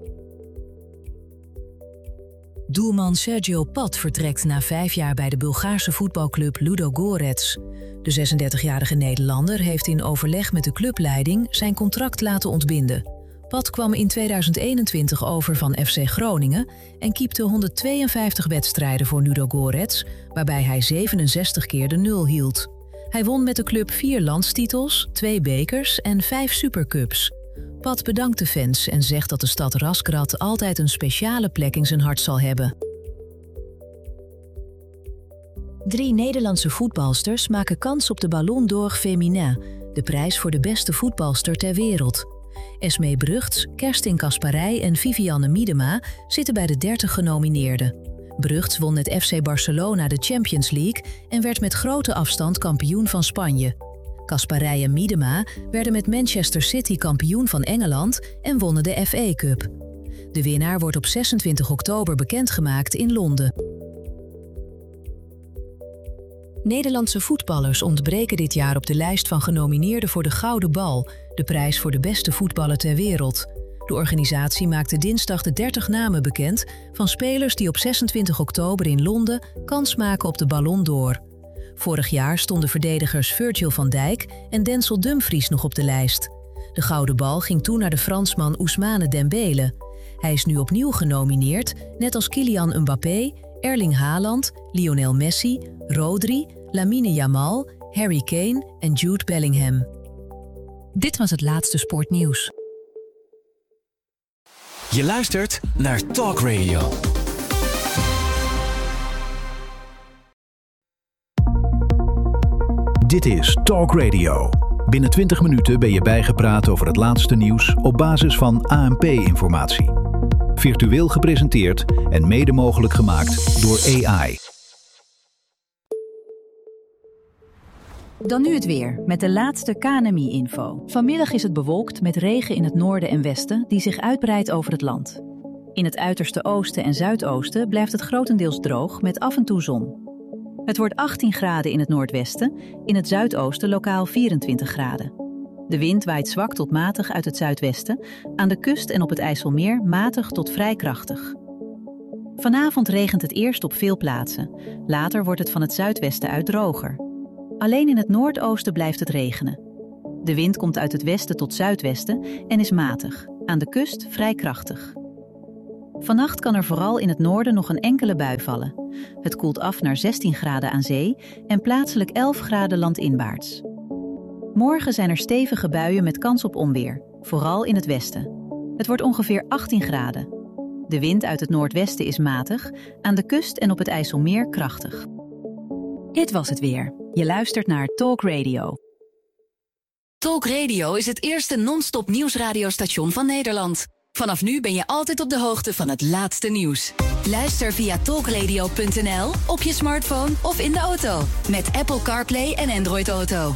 Doelman Sergio Pat vertrekt na 5 jaar bij de Bulgaarse voetbalclub Ludogorets. De 36-jarige Nederlander heeft in overleg met de clubleiding zijn contract laten ontbinden. Pat kwam in 2021 over van FC Groningen en keepte 152 wedstrijden voor Ludogorets, waarbij hij 67 keer de 0 hield. Hij won met de club 4 landstitels, 2 bekers en 5 supercups. Pat bedankt de fans en zegt dat de stad Razgrad altijd een speciale plek in zijn hart zal hebben. 3 Nederlandse voetbalsters maken kans op de Ballon d'Or Féminin, de prijs voor de beste voetbalster ter wereld. Esmee Brugts, Kerstin Kasparij en Vivianne Miedema zitten bij de 30 genomineerden. Brugts won met FC Barcelona de Champions League en werd met grote afstand kampioen van Spanje. Kasparij en Miedema werden met Manchester City kampioen van Engeland en wonnen de FA Cup. De winnaar wordt op 26 oktober bekendgemaakt in Londen. Nederlandse voetballers ontbreken dit jaar op de lijst van genomineerden voor de Gouden Bal, de prijs voor de beste voetballer ter wereld. De organisatie maakte dinsdag de 30 namen bekend van spelers die op 26 oktober in Londen kans maken op de Ballon d'Or. Vorig jaar stonden verdedigers Virgil van Dijk en Denzel Dumfries nog op de lijst. De Gouden Bal ging toen naar de Fransman Ousmane Dembele. Hij is nu opnieuw genomineerd, net als Kylian Mbappé, Erling Haaland, Lionel Messi, Rodri, Lamine Yamal, Harry Kane en Jude Bellingham. Dit was het laatste sportnieuws. Je luistert naar Talk Radio. Dit is Talk Radio. Binnen 20 minuten ben je bijgepraat over het laatste nieuws op basis van ANP-informatie. Virtueel gepresenteerd en mede mogelijk gemaakt door AI. Dan nu het weer, met de laatste KNMI-info. Vanmiddag is het bewolkt met regen in het noorden en westen die zich uitbreidt over het land. In het uiterste oosten en zuidoosten blijft het grotendeels droog met af en toe zon. Het wordt 18 graden in het noordwesten, in het zuidoosten lokaal 24 graden. De wind waait zwak tot matig uit het zuidwesten, aan de kust en op het IJsselmeer matig tot vrij krachtig. Vanavond regent het eerst op veel plaatsen, later wordt het van het zuidwesten uit droger. Alleen in het noordoosten blijft het regenen. De wind komt uit het westen tot zuidwesten en is matig. Aan de kust vrij krachtig. Vannacht kan er vooral in het noorden nog een enkele bui vallen. Het koelt af naar 16 graden aan zee en plaatselijk 11 graden landinwaarts. Morgen zijn er stevige buien met kans op onweer, vooral in het westen. Het wordt ongeveer 18 graden. De wind uit het noordwesten is matig, aan de kust en op het IJsselmeer krachtig. Dit was het weer. Je luistert naar Talk Radio. Talk Radio is het eerste non-stop nieuwsradiostation van Nederland. Vanaf nu ben je altijd op de hoogte van het laatste nieuws. Luister via talkradio.nl, op je smartphone of in de auto. Met Apple CarPlay en Android Auto.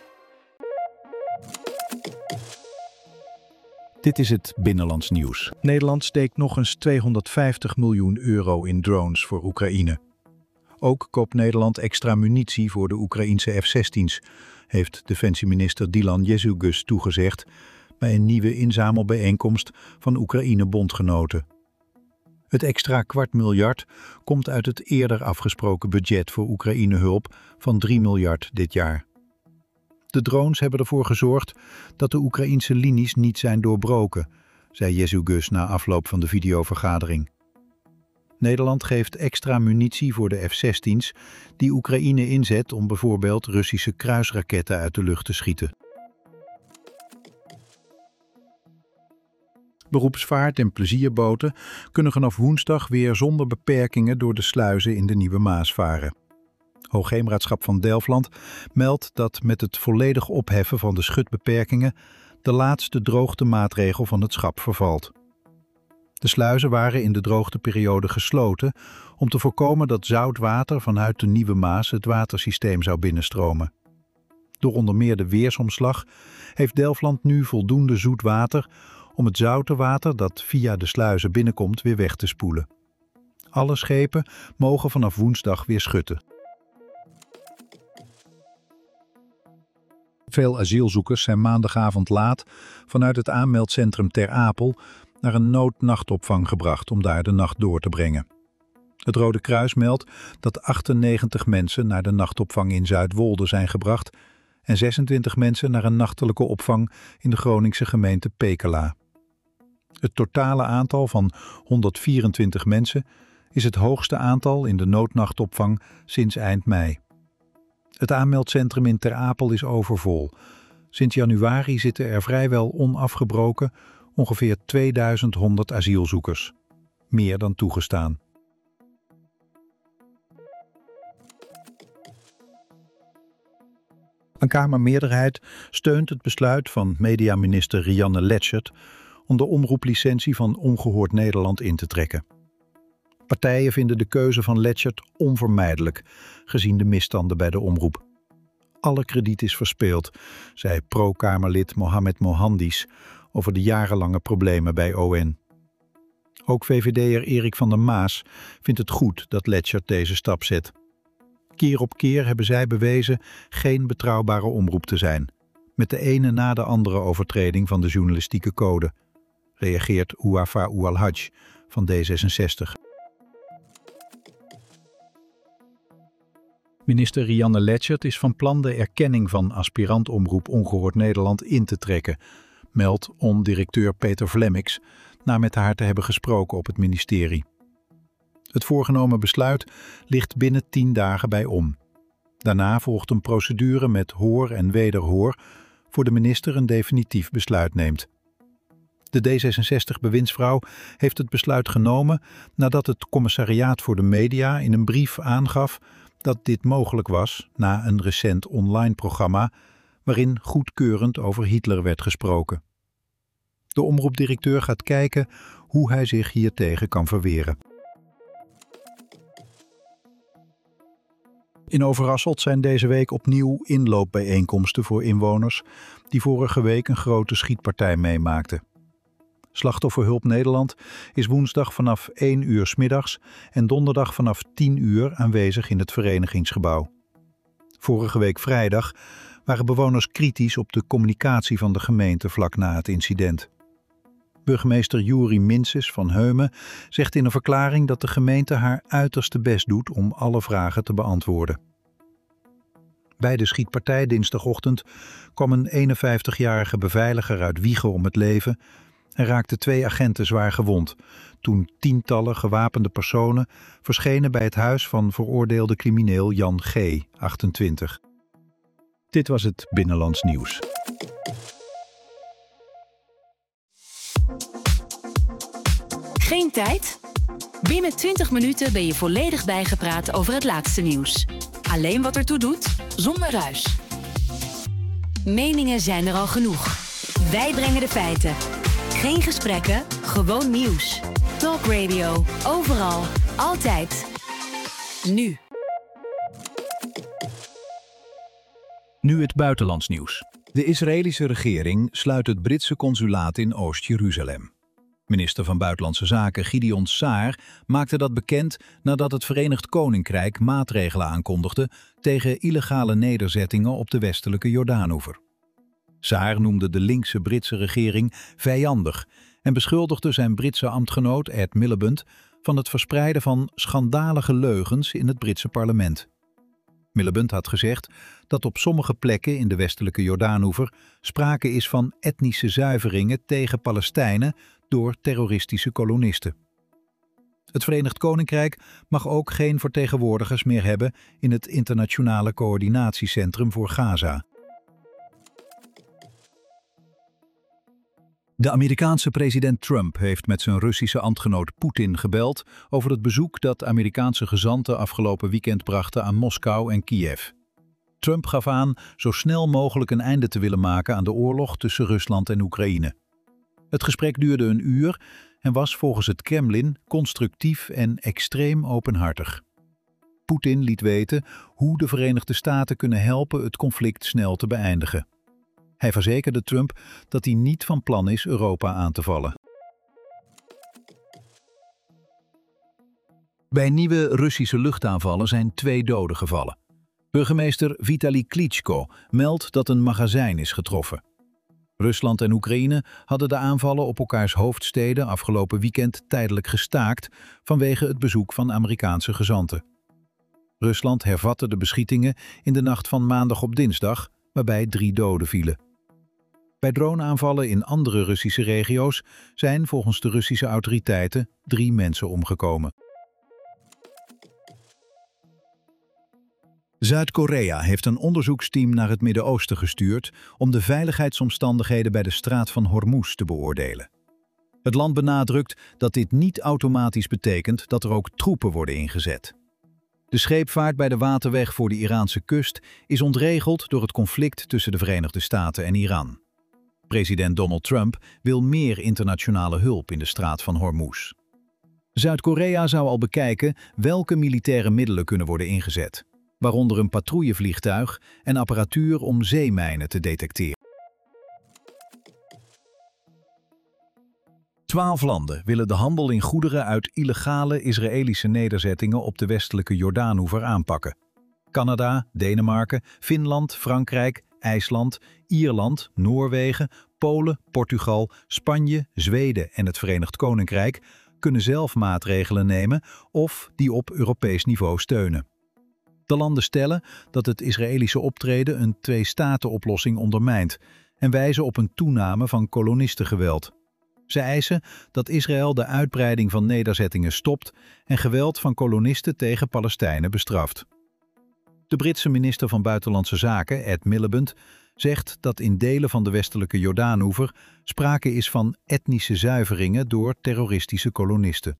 Dit is het Binnenlands Nieuws. Nederland steekt nog eens €250 miljoen in drones voor Oekraïne. Ook koopt Nederland extra munitie voor de Oekraïense F-16's, heeft defensieminister Dylan Jezielgus toegezegd bij een nieuwe inzamelbijeenkomst van Oekraïne-bondgenoten. Het extra $250 miljoen komt uit het eerder afgesproken budget voor Oekraïne-hulp van $3 miljard dit jaar. De drones hebben ervoor gezorgd dat de Oekraïense linies niet zijn doorbroken, zei Jezielgus na afloop van de videovergadering. Nederland geeft extra munitie voor de F-16's die Oekraïne inzet om bijvoorbeeld Russische kruisraketten uit de lucht te schieten. Beroepsvaart en plezierboten kunnen vanaf woensdag weer zonder beperkingen door de sluizen in de Nieuwe Maas varen. Hoogheemraadschap van Delfland meldt dat met het volledig opheffen van de schutbeperkingen de laatste droogtemaatregel van het schap vervalt. De sluizen waren in de droogteperiode gesloten om te voorkomen dat zout water vanuit de Nieuwe Maas het watersysteem zou binnenstromen. Door onder meer de weersomslag heeft Delfland nu voldoende zoet water om het zoute water dat via de sluizen binnenkomt weer weg te spoelen. Alle schepen mogen vanaf woensdag weer schutten. Veel asielzoekers zijn maandagavond laat vanuit het aanmeldcentrum Ter Apel naar een noodnachtopvang gebracht om daar de nacht door te brengen. Het Rode Kruis meldt dat 98 mensen naar de nachtopvang in Zuidwolde zijn gebracht en 26 mensen naar een nachtelijke opvang in de Groningse gemeente Pekela. Het totale aantal van 124 mensen is het hoogste aantal in de noodnachtopvang sinds eind mei. Het aanmeldcentrum in Ter Apel is overvol. Sinds januari zitten er vrijwel onafgebroken ongeveer 2100 asielzoekers. Meer dan toegestaan. Een Kamermeerderheid steunt het besluit van mediaminister Rianne Letschert om de omroeplicentie van Ongehoord Nederland in te trekken. Partijen vinden de keuze van Letschert onvermijdelijk, gezien de misstanden bij de omroep. Alle krediet is verspeeld, zei pro-Kamerlid Mohamed Mohandis over de jarenlange problemen bij ON. Ook VVD'er Erik van der Maas vindt het goed dat Letschert deze stap zet. Keer op keer hebben zij bewezen geen betrouwbare omroep te zijn, met de ene na de andere overtreding van de journalistieke code, reageert Ouafa Oualhadj van D66. Minister Rianne Letschert is van plan de erkenning van aspirantomroep Ongehoord Nederland in te trekken, meldt ON-directeur Peter Vlemmix na met haar te hebben gesproken op het ministerie. Het voorgenomen besluit ligt binnen 10 dagen bij OM. Daarna volgt een procedure met hoor en wederhoor voor de minister een definitief besluit neemt. De D66-bewindsvrouw heeft het besluit genomen nadat het Commissariaat voor de Media in een brief aangaf dat dit mogelijk was na een recent online programma waarin goedkeurend over Hitler werd gesproken. De omroepdirecteur gaat kijken hoe hij zich hiertegen kan verweren. In Overasselt zijn deze week opnieuw inloopbijeenkomsten voor inwoners die vorige week een grote schietpartij meemaakten. Slachtofferhulp Nederland is woensdag vanaf 1 uur 's middags en donderdag vanaf 10 uur aanwezig in het verenigingsgebouw. Vorige week vrijdag waren bewoners kritisch op de communicatie van de gemeente vlak na het incident. Burgemeester Juri Minses van Heumen zegt in een verklaring dat de gemeente haar uiterste best doet om alle vragen te beantwoorden. Bij de schietpartij dinsdagochtend kwam een 51-jarige beveiliger uit Wijchen om het leven en raakten 2 agenten zwaar gewond toen tientallen gewapende personen verschenen bij het huis van veroordeelde crimineel Jan G., 28. Dit was het Binnenlands Nieuws. Geen tijd? Binnen 20 minuten ben je volledig bijgepraat over het laatste nieuws. Alleen wat ertoe doet, zonder ruis. Meningen zijn er al genoeg. Wij brengen de feiten. Geen gesprekken, gewoon nieuws. Talk Radio, overal, altijd. Nu. Nu het buitenlands nieuws. De Israëlische regering sluit het Britse consulaat in Oost-Jeruzalem. Minister van Buitenlandse Zaken Gideon Saar maakte dat bekend nadat het Verenigd Koninkrijk maatregelen aankondigde tegen illegale nederzettingen op de westelijke Jordaanoever. Saar noemde de linkse Britse regering vijandig en beschuldigde zijn Britse ambtgenoot Ed Miliband van het verspreiden van schandalige leugens in het Britse parlement. Miliband had gezegd dat op sommige plekken in de westelijke Jordaanoever sprake is van etnische zuiveringen tegen Palestijnen door terroristische kolonisten. Het Verenigd Koninkrijk mag ook geen vertegenwoordigers meer hebben in het Internationale Coördinatiecentrum voor Gaza. De Amerikaanse president Trump heeft met zijn Russische ambtgenoot Poetin gebeld over het bezoek dat Amerikaanse gezanten afgelopen weekend brachten aan Moskou en Kiev. Trump gaf aan zo snel mogelijk een einde te willen maken aan de oorlog tussen Rusland en Oekraïne. Het gesprek duurde 1 uur en was volgens het Kremlin constructief en extreem openhartig. Poetin liet weten hoe de Verenigde Staten kunnen helpen het conflict snel te beëindigen. Hij verzekerde Trump dat hij niet van plan is Europa aan te vallen. Bij nieuwe Russische luchtaanvallen zijn 2 doden gevallen. Burgemeester Vitali Klitschko meldt dat een magazijn is getroffen. Rusland en Oekraïne hadden de aanvallen op elkaars hoofdsteden afgelopen weekend tijdelijk gestaakt vanwege het bezoek van Amerikaanse gezanten. Rusland hervatte de beschietingen in de nacht van maandag op dinsdag, waarbij 3 doden vielen. Bij droneaanvallen in andere Russische regio's zijn volgens de Russische autoriteiten 3 mensen omgekomen. Zuid-Korea heeft een onderzoeksteam naar het Midden-Oosten gestuurd om de veiligheidsomstandigheden bij de straat van Hormuz te beoordelen. Het land benadrukt dat dit niet automatisch betekent dat er ook troepen worden ingezet. De scheepvaart bij de waterweg voor de Iraanse kust is ontregeld door het conflict tussen de Verenigde Staten en Iran. President Donald Trump wil meer internationale hulp in de straat van Hormuz. Zuid-Korea zou al bekijken welke militaire middelen kunnen worden ingezet, waaronder een patrouillevliegtuig en apparatuur om zeemijnen te detecteren. 12 landen willen de handel in goederen uit illegale Israëlische nederzettingen op de westelijke Jordaanoever aanpakken. Canada, Denemarken, Finland, Frankrijk, IJsland, Ierland, Noorwegen, Polen, Portugal, Spanje, Zweden en het Verenigd Koninkrijk kunnen zelf maatregelen nemen of die op Europees niveau steunen. De landen stellen dat het Israëlische optreden een 2-staten-oplossing ondermijnt en wijzen op een toename van kolonistengeweld. Ze eisen dat Israël de uitbreiding van nederzettingen stopt en geweld van kolonisten tegen Palestijnen bestraft. De Britse minister van Buitenlandse Zaken, Ed Miliband, zegt dat in delen van de westelijke Jordaanoever sprake is van etnische zuiveringen door terroristische kolonisten.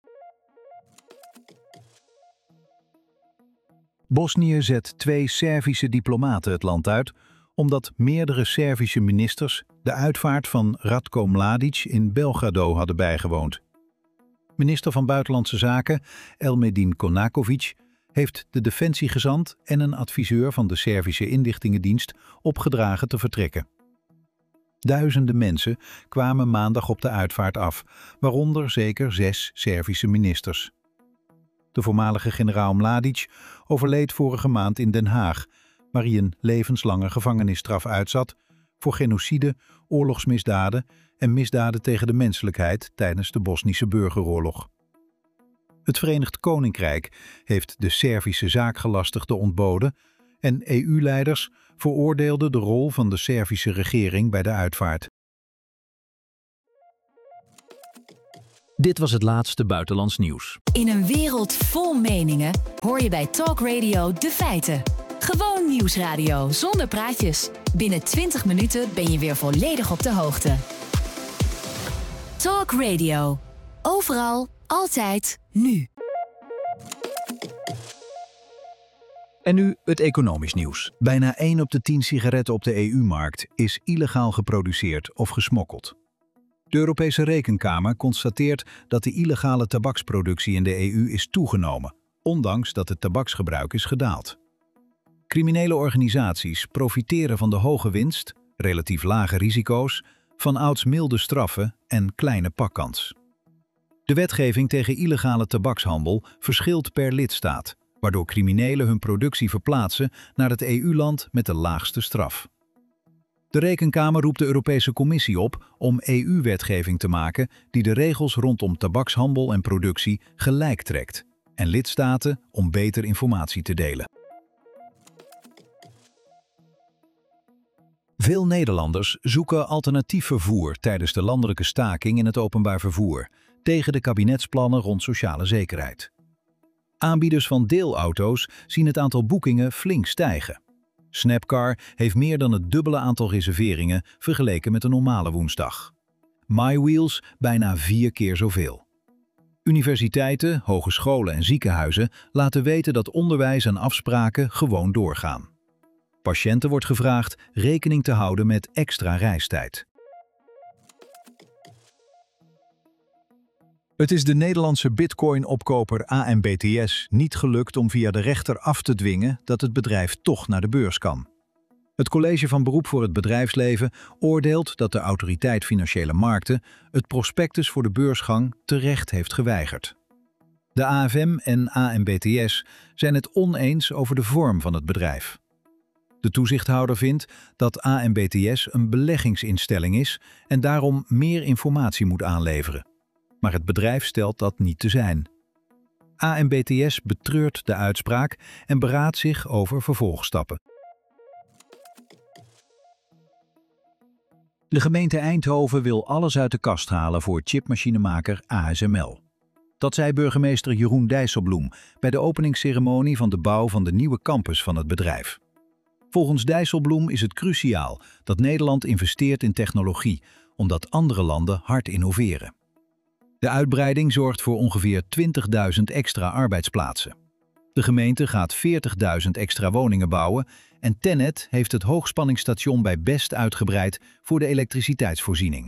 Bosnië zet 2 Servische diplomaten het land uit, omdat meerdere Servische ministers de uitvaart van Ratko Mladic in Belgrado hadden bijgewoond. Minister van Buitenlandse Zaken, Elmedin Konakovic, heeft de defensiegezant en een adviseur van de Servische inlichtingendienst opgedragen te vertrekken. Duizenden mensen kwamen maandag op de uitvaart af, waaronder zeker 6 Servische ministers. De voormalige generaal Mladic overleed vorige maand in Den Haag, waar hij een levenslange gevangenisstraf uitzat voor genocide, oorlogsmisdaden en misdaden tegen de menselijkheid tijdens de Bosnische burgeroorlog. Het Verenigd Koninkrijk heeft de Servische zaakgelastigde ontboden en EU-leiders veroordeelden de rol van de Servische regering bij de uitvaart. Dit was het laatste buitenlands nieuws. In een wereld vol meningen hoor je bij Talk Radio de feiten. Gewoon nieuwsradio zonder praatjes. Binnen 20 minuten ben je weer volledig op de hoogte. Talk Radio. Overal, altijd, nu. En nu het economisch nieuws. Bijna 1 op de 10 sigaretten op de EU-markt is illegaal geproduceerd of gesmokkeld. De Europese Rekenkamer constateert dat de illegale tabaksproductie in de EU is toegenomen, ondanks dat het tabaksgebruik is gedaald. Criminele organisaties profiteren van de hoge winst, relatief lage risico's, vanouds milde straffen en kleine pakkans. De wetgeving tegen illegale tabakshandel verschilt per lidstaat, waardoor criminelen hun productie verplaatsen naar het EU-land met de laagste straf. De Rekenkamer roept de Europese Commissie op om EU-wetgeving te maken die de regels rondom tabakshandel en productie gelijk trekt en lidstaten om beter informatie te delen. Veel Nederlanders zoeken alternatief vervoer tijdens de landelijke staking in het openbaar vervoer tegen de kabinetsplannen rond sociale zekerheid. Aanbieders van deelauto's zien het aantal boekingen flink stijgen. Snapcar heeft meer dan het dubbele aantal reserveringen vergeleken met een normale woensdag. MyWheels bijna 4 keer zoveel. Universiteiten, hogescholen en ziekenhuizen laten weten dat onderwijs en afspraken gewoon doorgaan. Patiënten wordt gevraagd rekening te houden met extra reistijd. Het is de Nederlandse bitcoin-opkoper AMBTS niet gelukt om via de rechter af te dwingen dat het bedrijf toch naar de beurs kan. Het College van Beroep voor het Bedrijfsleven oordeelt dat de Autoriteit Financiële Markten het prospectus voor de beursgang terecht heeft geweigerd. De AFM en AMBTS zijn het oneens over de vorm van het bedrijf. De toezichthouder vindt dat AMBTS een beleggingsinstelling is en daarom meer informatie moet aanleveren. Maar het bedrijf stelt dat niet te zijn. AMBTS betreurt de uitspraak en beraadt zich over vervolgstappen. De gemeente Eindhoven wil alles uit de kast halen voor chipmachinemaker ASML. Dat zei burgemeester Jeroen Dijsselbloem bij de openingsceremonie van de bouw van de nieuwe campus van het bedrijf. Volgens Dijsselbloem is het cruciaal dat Nederland investeert in technologie, omdat andere landen hard innoveren. De uitbreiding zorgt voor ongeveer 20.000 extra arbeidsplaatsen. De gemeente gaat 40.000 extra woningen bouwen en TenneT heeft het hoogspanningsstation bij Best uitgebreid voor de elektriciteitsvoorziening.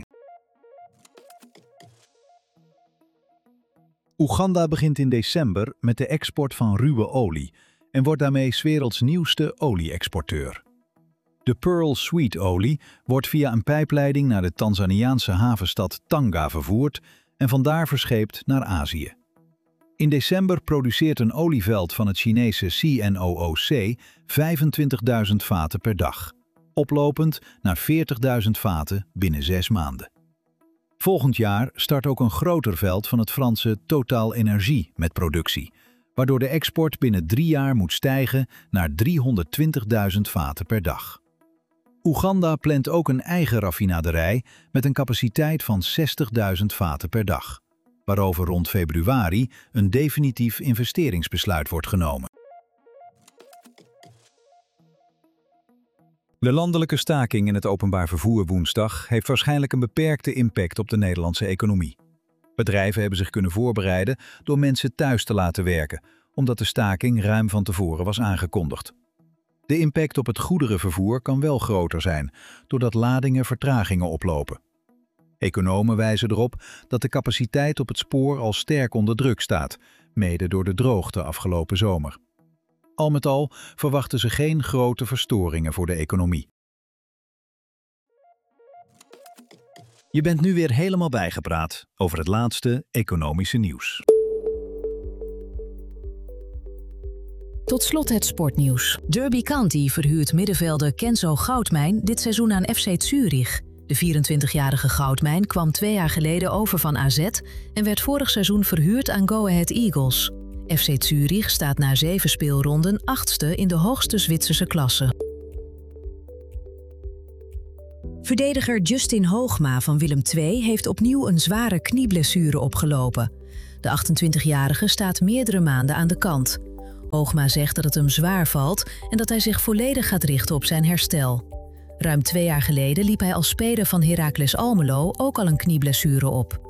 Oeganda begint in december met de export van ruwe olie en wordt daarmee 's werelds nieuwste olie-exporteur. De Pearl Sweet olie wordt via een pijpleiding naar de Tanzaniaanse havenstad Tanga vervoerd en vandaar verscheept naar Azië. In december produceert een olieveld van het Chinese CNOOC 25.000 vaten per dag, oplopend naar 40.000 vaten binnen 6 maanden. Volgend jaar start ook een groter veld van het Franse Total Energie met productie, waardoor de export binnen 3 jaar moet stijgen naar 320.000 vaten per dag. Oeganda plant ook een eigen raffinaderij met een capaciteit van 60.000 vaten per dag, waarover rond februari een definitief investeringsbesluit wordt genomen. De landelijke staking in het openbaar vervoer woensdag heeft waarschijnlijk een beperkte impact op de Nederlandse economie. Bedrijven hebben zich kunnen voorbereiden door mensen thuis te laten werken, omdat de staking ruim van tevoren was aangekondigd. De impact op het goederenvervoer kan wel groter zijn, doordat ladingen vertragingen oplopen. Economen wijzen erop dat de capaciteit op het spoor al sterk onder druk staat, mede door de droogte afgelopen zomer. Al met al verwachten ze geen grote verstoringen voor de economie. Je bent nu weer helemaal bijgepraat over het laatste economische nieuws. Tot slot het sportnieuws. Derby County verhuurt middenvelder Kenzo Goudmijn dit seizoen aan FC Zurich. De 24-jarige Goudmijn kwam 2 jaar geleden over van AZ en werd vorig seizoen verhuurd aan Go Ahead Eagles. FC Zurich staat na 7 speelronden 8e in de hoogste Zwitserse klasse. Verdediger Justin Hoogma van Willem II heeft opnieuw een zware knieblessure opgelopen. De 28-jarige staat meerdere maanden aan de kant. Hoogma zegt dat het hem zwaar valt en dat hij zich volledig gaat richten op zijn herstel. Ruim 2 jaar geleden liep hij als speler van Heracles Almelo ook al een knieblessure op.